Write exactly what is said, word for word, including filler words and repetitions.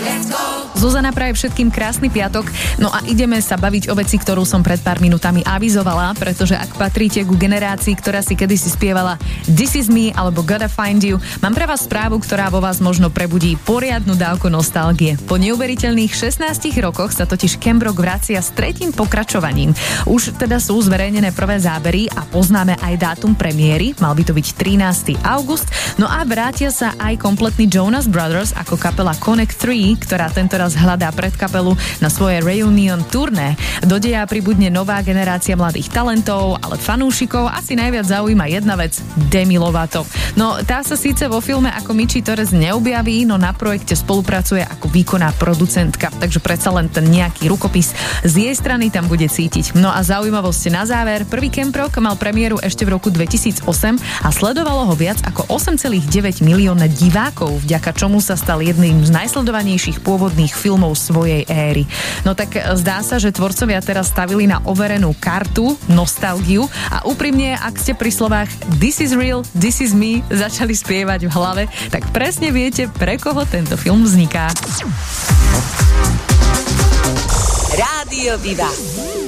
Zuzana praje všetkým krásny piatok, no a ideme sa baviť o veci, ktorú som pred pár minútami avizovala, pretože ak patríte ku generácii, ktorá si kedysi spievala This is me alebo Gotta find you, mám pre vás správu, ktorá vo vás možno prebudí poriadnu dávku nostalgie. Po neuveriteľných šestnástich rokoch sa totiž Camp Rock vracia s tretím pokračovaním. Už teda sú zverejnené prvé zábery a poznáme aj dátum premiéry, mal by to byť trinásteho augusta, no a vrátia sa aj kompletní Jonas Brothers ako kapela Connect tri, ktorá tentoraz hľadá predkapelu na svoje reunion turné. Do deja pribudne nová generácia mladých talentov, ale fanúšikov asi najviac zaujíma jedna vec, Demi Lovato. No tá sa síce vo filme ako Michi Torres neobjaví, no na projekte spolupracuje ako výkonná producentka, takže predsa len ten nejaký rukopis z jej strany tam bude cítiť. No a zaujímavosť na záver, prvý Camp Rock mal premiéru ešte v roku dvetisícosem a sledovalo ho viac ako osem celá deväť milióna divákov, vďaka čomu sa stal jedným z najsledovanejších pôvodných filmov svojej éry. No tak zdá sa, že tvorcovia teraz stavili na overenú kartu, nostalgiu a úprimne, ak ste pri slovách This is real, this is me začali spievať v hlave, tak presne viete, pre koho tento film vzniká. Rádio Viva.